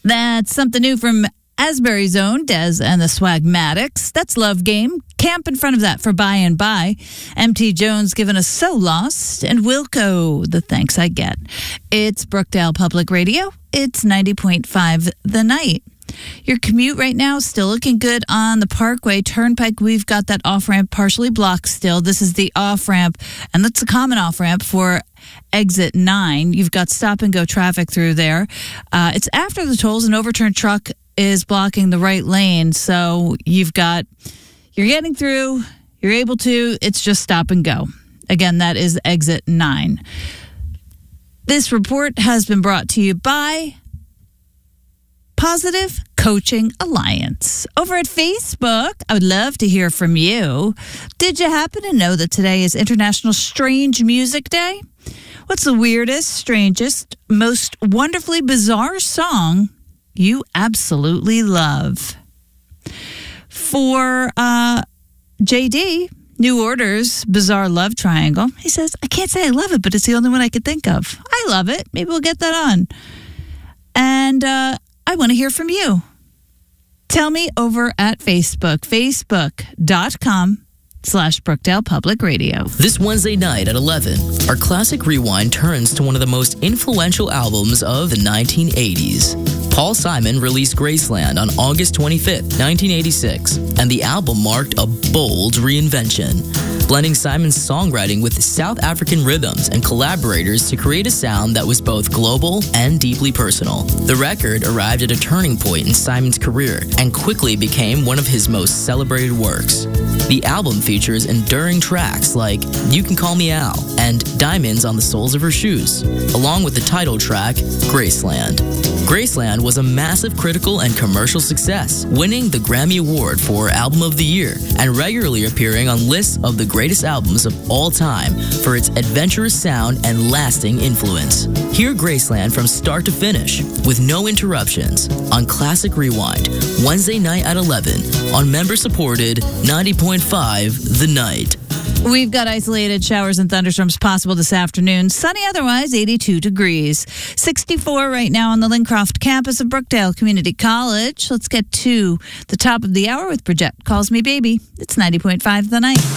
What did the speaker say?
That's something new from Asbury's own Des and the Swagmatics. That's Love Game. Camp in front of that for By and By. MT Jones giving us So Lost. And Wilco, The Thanks I Get. It's Brookdale Public Radio. It's 90.5 The Night. Your commute right now is still looking good on the Parkway Turnpike. We've got that off-ramp partially blocked still. This is the off-ramp, and that's a common off-ramp for exit 9. You've got stop-and-go traffic through there. It's after the tolls. An overturned truck is blocking the right lane, so you're getting through, you're able to, it's just stop and go. Again, that is exit 9. This report has been brought to you by Positive Coaching Alliance. Over at Facebook, I would love to hear from you. Did you happen to know that today is International Strange Music Day? What's the weirdest, strangest, most wonderfully bizarre song you absolutely love? For JD, New Order's Bizarre Love Triangle, he says, I can't say I love it, but it's the only one I could think of. I love it. Maybe we'll get that on. And I want to hear from you. Tell me over at Facebook, facebook.com/Brookdale Public Radio. This Wednesday night at 11, our Classic Rewind turns to one of the most influential albums of the 1980s. Paul Simon released Graceland on August 25th, 1986, and the album marked a bold reinvention, blending Simon's songwriting with South African rhythms and collaborators to create a sound that was both global and deeply personal. The record arrived at a turning point in Simon's career and quickly became one of his most celebrated works. The album features enduring tracks like You Can Call Me Al and Diamonds on the Soles of Her Shoes, along with the title track, Graceland. Graceland was a massive critical and commercial success, winning the Grammy Award for Album of the Year and regularly appearing on lists of the greatest albums of all time for its adventurous sound and lasting influence. Hear Graceland from start to finish with no interruptions on Classic Rewind, Wednesday night at 11 on member-supported 90.5 The Night. We've got isolated showers and thunderstorms possible this afternoon. Sunny otherwise, 82 degrees. 64 right now on the Lincroft campus of Brookdale Community College. Let's get to the top of the hour with Project Calls Me Baby. It's 90.5 The Night.